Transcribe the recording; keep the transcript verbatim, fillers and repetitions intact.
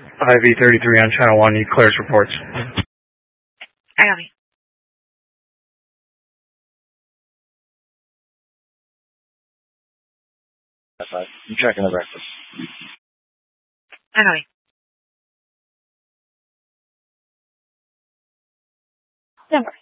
I V thirty-three on channel one, need clears reports. I got me. I'm checking the records. I got me. Number.